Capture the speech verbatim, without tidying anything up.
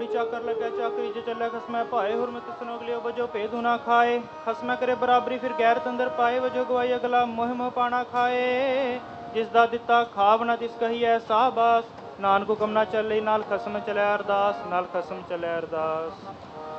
जोड़ी चाकर लगे चाकरी जो चले खसमै पाए हुरमत सनोग लियो बजो भेदू ना खाए खसमै करे बराबरी फिर गैर तंदर पाए वजो गवाई अगला मोह मोह पाना खाए जिस दा दिता खाव ना तिस कही है साहबास नानक हुकम ना चले नाल खसम चले अरदास नाल खसम चले अरदास।